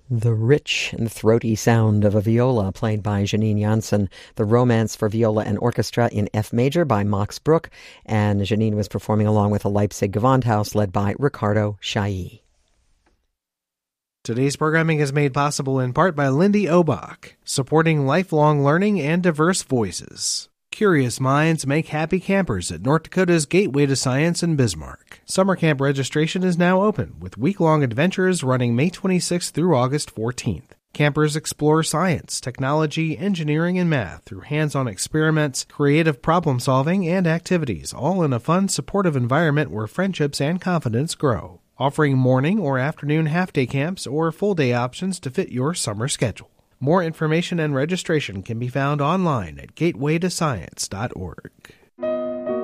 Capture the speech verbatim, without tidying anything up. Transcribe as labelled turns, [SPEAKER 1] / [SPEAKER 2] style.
[SPEAKER 1] The rich and throaty sound of a viola played by Janine Janssen, the Romance for Viola and Orchestra in F major by Max Bruch, and Janine was performing along with a Leipzig Gewandhaus led by Riccardo Chailly.
[SPEAKER 2] Today's programming is made possible in part by Lindy Obach, supporting lifelong learning and diverse voices. Curious minds make happy campers at North Dakota's Gateway to Science in Bismarck. Summer camp registration is now open, with week-long adventures running May twenty-sixth through August fourteenth. Campers explore science, technology, engineering, and math through hands-on experiments, creative problem-solving, and activities, all in a fun, supportive environment where friendships and confidence grow. Offering morning or afternoon half-day camps or full-day options to fit your summer schedule. More information and registration can be found online at gateway to science dot org.